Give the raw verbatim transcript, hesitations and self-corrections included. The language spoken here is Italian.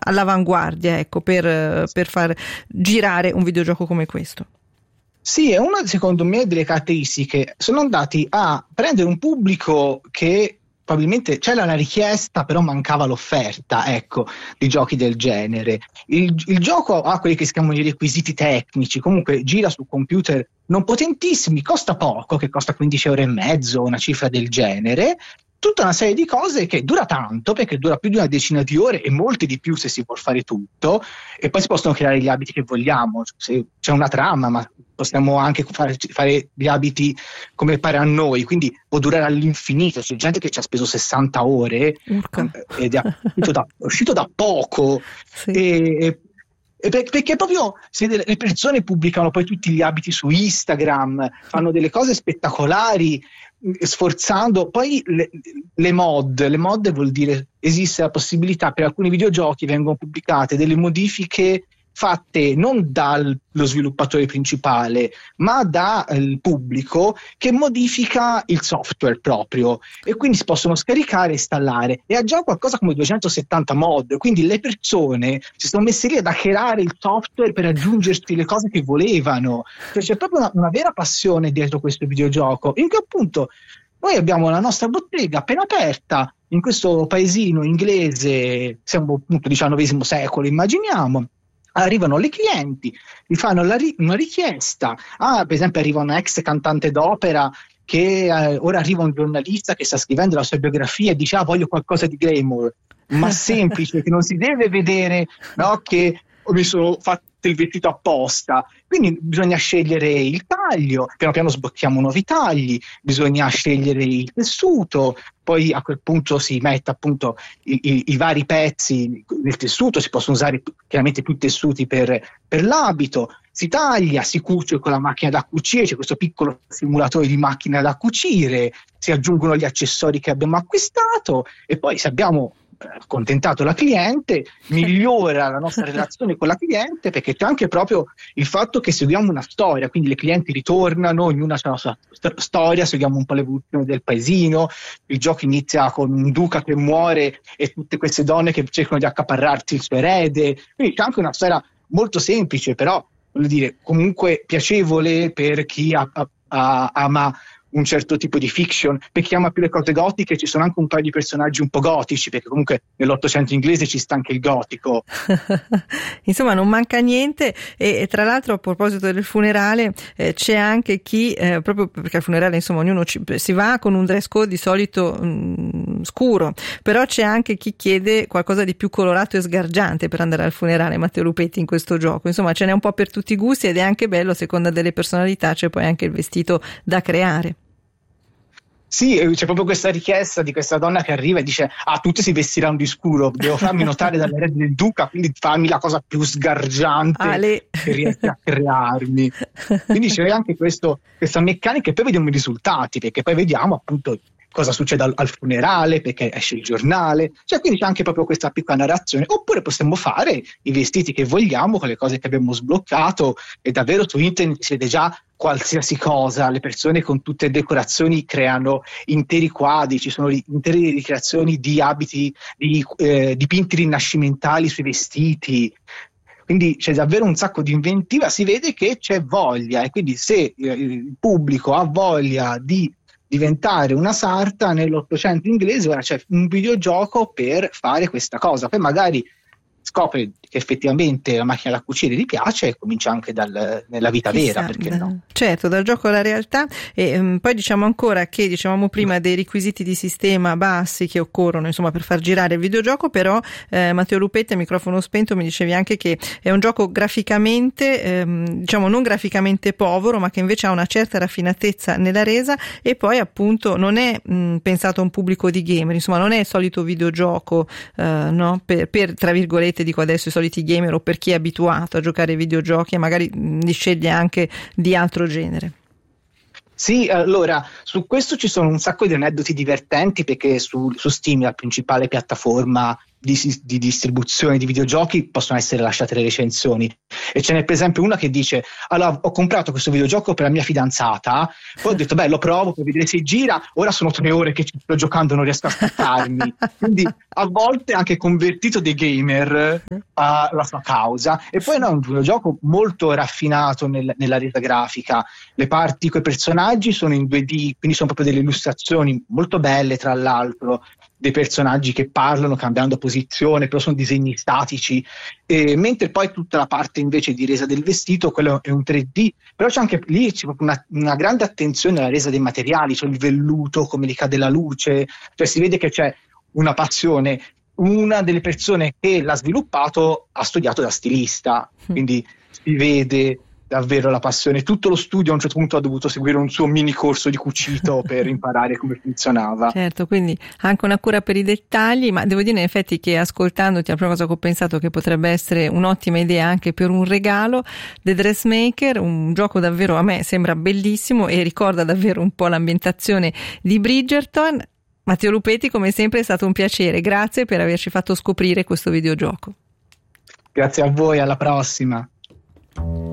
all'avanguardia, ecco, per, per far girare un videogioco come questo. Sì, è una, secondo me, delle caratteristiche. Sono andati a prendere un pubblico che probabilmente c'era la richiesta, però mancava l'offerta, ecco, di giochi del genere. Il, il gioco ha quelli che si chiamano i requisiti tecnici, comunque gira su computer non potentissimi, costa poco, che costa quindici euro e mezzo, una cifra del genere. Tutta una serie di cose che dura tanto, perché dura più di una decina di ore e molti di più se si vuol fare tutto, e poi si possono creare gli abiti che vogliamo, se c'è una trama, ma possiamo anche fare, fare gli abiti come pare a noi, quindi può durare all'infinito. C'è gente che ci ha speso sessanta ore Urca. ed è uscito da, è uscito da poco. Sì. E, e perché proprio se le persone pubblicano poi tutti gli abiti su Instagram, fanno delle cose spettacolari, sforzando poi le, le mod le mod vuol dire esiste la possibilità per alcuni videogiochi vengono pubblicate delle modifiche fatte non dallo sviluppatore principale ma dal pubblico, che modifica il software proprio, e quindi si possono scaricare e installare, e ha già qualcosa come duecentosettanta mod, quindi le persone si sono messe lì ad hackerare il software per aggiungersi le cose che volevano. Cioè, c'è proprio una, una vera passione dietro questo videogioco, in cui appunto noi abbiamo la nostra bottega appena aperta in questo paesino inglese, siamo appunto diciannovesimo secolo, immaginiamo. Arrivano le clienti, gli fanno la ri- una richiesta. Ah, per esempio arriva una ex cantante d'opera che eh, ora arriva un giornalista che sta scrivendo la sua biografia e dice ah, voglio qualcosa di glamour, ma semplice, che non si deve vedere, no, che mi sono fatto il vestito apposta. Quindi bisogna scegliere il taglio, piano piano sblocchiamo nuovi tagli, bisogna scegliere il tessuto, poi a quel punto si mette appunto i, i, i vari pezzi del tessuto, si possono usare chiaramente più tessuti per, per l'abito, si taglia, si cuce con la macchina da cucire, c'è questo piccolo simulatore di macchina da cucire, si aggiungono gli accessori che abbiamo acquistato e poi se abbiamo accontentato la cliente, migliora la nostra relazione con la cliente, perché c'è anche proprio il fatto che seguiamo una storia, quindi le clienti ritornano, ognuna ha la sua st- storia, seguiamo un po' l'evoluzione del paesino, il gioco inizia con un duca che muore e tutte queste donne che cercano di accaparrarsi il suo erede, quindi c'è anche una storia molto semplice, però voglio dire comunque piacevole per chi ha, ha, ha, ama un certo tipo di fiction. Per chi ama più le cose gotiche ci sono anche un paio di personaggi un po' gotici, perché comunque nell'Ottocento inglese ci sta anche il gotico. Insomma non manca niente, e, e tra l'altro a proposito del funerale eh, c'è anche chi eh, proprio perché al funerale insomma ognuno ci, si va con un dress code di solito mh, scuro, però c'è anche chi chiede qualcosa di più colorato e sgargiante per andare al funerale, Matteo Lupetti, in questo gioco. Insomma ce n'è un po' per tutti i gusti ed è anche bello, a seconda delle personalità c'è poi anche il vestito da creare. Sì, c'è proprio questa richiesta di questa donna che arriva e dice ah, tutti si vestiranno di scuro, devo farmi notare dall'erede del duca, quindi fammi la cosa più sgargiante Ale. che riesci a crearmi. Quindi c'è anche questo, questa meccanica, e poi vediamo i risultati, perché poi vediamo appunto cosa succede al, al funerale, perché esce il giornale, cioè quindi c'è anche proprio questa piccola narrazione. Oppure possiamo fare i vestiti che vogliamo con le cose che abbiamo sbloccato, e davvero su internet si vede già qualsiasi cosa, le persone con tutte le decorazioni creano interi quadri, ci sono intere ricreazioni di abiti, di eh, dipinti rinascimentali sui vestiti, quindi c'è davvero un sacco di inventiva, si vede che c'è voglia, e quindi se il pubblico ha voglia di diventare una sarta nell'Ottocento inglese, ora c'è un videogioco per fare questa cosa. Poi magari scopre che effettivamente la macchina da cucire gli piace e comincia anche dal, nella vita Chissà, vera, perché no? Certo, dal gioco alla realtà. E um, poi diciamo ancora che dicevamo prima dei requisiti di sistema bassi che occorrono insomma per far girare il videogioco, però eh, Matteo Lupetti a microfono spento mi dicevi anche che è un gioco graficamente ehm, diciamo non graficamente povero, ma che invece ha una certa raffinatezza nella resa, e poi appunto non è mh, pensato a un pubblico di gamer, insomma non è il solito videogioco eh, no? per, per tra virgolette dico adesso i soliti gamer, o per chi è abituato a giocare ai videogiochi e magari ne sceglie anche di altro genere. Sì, allora su questo ci sono un sacco di aneddoti divertenti, perché su, su Steam, la principale piattaforma di, di distribuzione di videogiochi possono essere lasciate le recensioni, e ce n'è per esempio una che dice: allora, ho comprato questo videogioco per la mia fidanzata, poi ho detto beh, lo provo per vedere se gira, ora sono tre ore che ci sto giocando, non riesco a staccarmi. Quindi a volte anche convertito dei gamer alla sua causa. E poi no, è un videogioco molto raffinato nel, nella resa grafica, le parti con i personaggi sono in due D, quindi sono proprio delle illustrazioni molto belle, tra l'altro, dei personaggi che parlano cambiando posizione, però sono disegni statici, e mentre poi tutta la parte invece di resa del vestito, quello è un tre D, però c'è anche lì c'è proprio una, una grande attenzione alla resa dei materiali, c'è il velluto, come li cade la luce, cioè si vede che c'è una passione. Una delle persone che l'ha sviluppato ha studiato da stilista, quindi si vede davvero la passione. Tutto lo studio a un certo punto ha dovuto seguire un suo mini corso di cucito per imparare come funzionava. Certo, quindi anche una cura per i dettagli, ma devo dire in effetti che ascoltandoti la prima cosa che ho pensato che potrebbe essere un'ottima idea anche per un regalo, The Dressmaker, un gioco davvero a me sembra bellissimo e ricorda davvero un po' l'ambientazione di Bridgerton. Matteo Lupetti, come sempre è stato un piacere, grazie per averci fatto scoprire questo videogioco. Grazie a voi, alla prossima.